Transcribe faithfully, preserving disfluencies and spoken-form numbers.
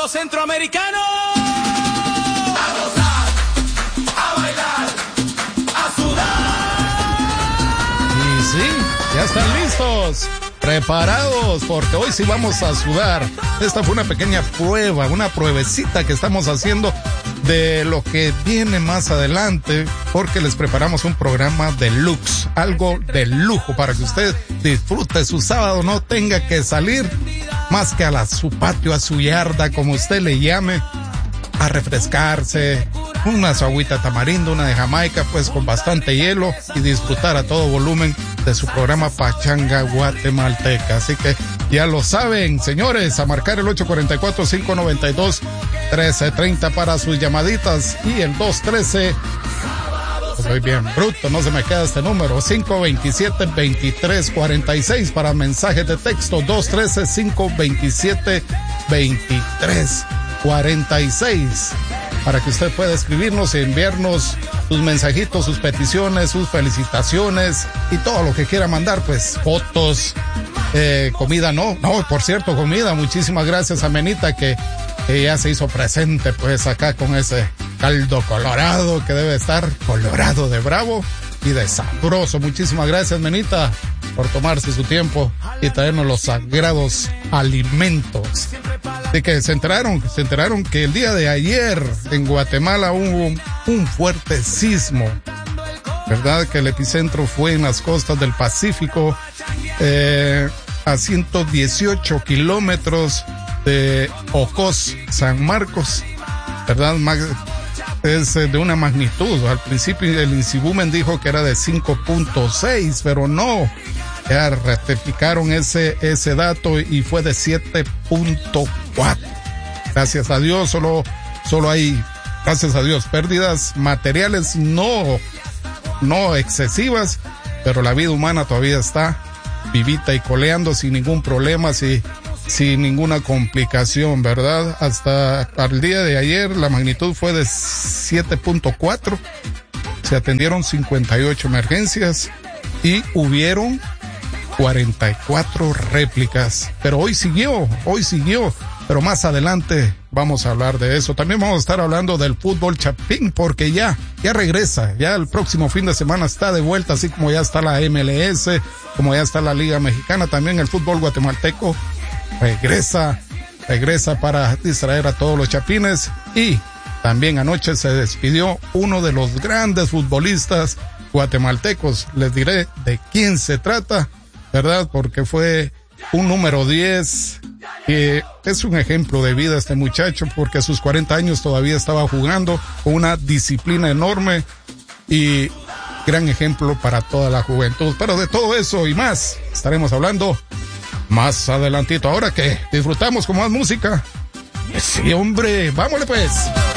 los centroamericanos. A gozar, a bailar, a sudar. Y sí, ya están listos, preparados, porque hoy sí vamos a sudar. Esta fue una pequeña prueba, una pruebecita que estamos haciendo de lo que viene más adelante, porque les preparamos un programa deluxe, algo de lujo para que usted disfrute su sábado, no tenga que salir más que a la, su patio, a su yarda, como usted le llame, a refrescarse, una su agüita tamarindo, una de Jamaica, pues con bastante hielo, y disfrutar a todo volumen de su programa Pachanga Guatemalteca. Así que ya lo saben, señores, a marcar el ocho cuatro cuatro, cinco nueve dos, uno tres tres cero para sus llamaditas, y el dos uno tres, soy bien bruto, no se me queda este número, cinco dos siete, dos tres cuatro seis para mensajes de texto, dos uno tres, cinco dos siete, dos tres cuatro seis, para que usted pueda escribirnos y enviarnos sus mensajitos, sus peticiones, sus felicitaciones y todo lo que quiera mandar, pues fotos, eh, comida, no, no, por cierto, comida, muchísimas gracias a Menita que, que ya se hizo presente pues acá con ese caldo colorado que debe estar colorado de bravo y de sabroso. Muchísimas gracias, Menita, por tomarse su tiempo y traernos los sagrados alimentos. Así que se enteraron, se enteraron que el día de ayer en Guatemala hubo un, un fuerte sismo, ¿verdad? Que el epicentro fue en las costas del Pacífico, eh, a ciento dieciocho kilómetros de Ocos, San Marcos, ¿verdad? Es de una magnitud. Al principio el INSIBUMEN dijo que era de cinco punto seis, pero no. Ya rectificaron ese, ese dato y fue de siete punto cuatro. Gracias a Dios, solo, solo hay, gracias a Dios, pérdidas materiales no, no excesivas, pero la vida humana todavía está vivita y coleando sin ningún problema, sin, sin ninguna complicación, ¿verdad? Hasta el día de ayer la magnitud fue de siete punto cuatro. Se atendieron cincuenta y ocho emergencias y hubieron cuarenta y cuatro réplicas, pero hoy siguió, hoy siguió, pero más adelante vamos a hablar de eso. También vamos a estar hablando del fútbol chapín, porque ya, ya regresa, ya el próximo fin de semana está de vuelta, así como ya está la M L S, como ya está la Liga Mexicana, también el fútbol guatemalteco regresa, regresa para distraer a todos los chapines. Y también anoche se despidió uno de los grandes futbolistas guatemaltecos, les diré de quién se trata, ¿verdad? Porque fue un número diez, que es un ejemplo de vida este muchacho, porque a sus cuarenta años todavía estaba jugando con una disciplina enorme y gran ejemplo para toda la juventud. Pero de todo eso y más estaremos hablando más adelantito. Ahora que disfrutamos con más música. Sí, hombre, vámonos pues.